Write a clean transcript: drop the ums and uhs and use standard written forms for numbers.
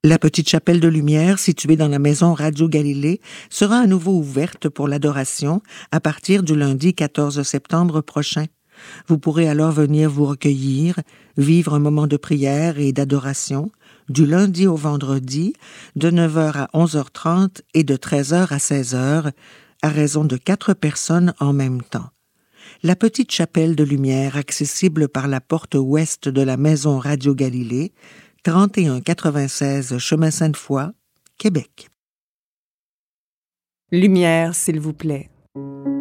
La petite chapelle de lumière, située dans la maison Radio Galilée, sera à nouveau ouverte pour l'adoration à partir du lundi 14 septembre prochain. Vous pourrez alors venir vous recueillir, vivre un moment de prière et d'adoration, du lundi au vendredi, de 9h à 11h30 et de 13h à 16h, à raison de 4 personnes en même temps. La petite chapelle de lumière, accessible par la porte ouest de la maison Radio Galilée, 3196 Chemin Sainte-Foy, Québec. Lumière, s'il vous plaît.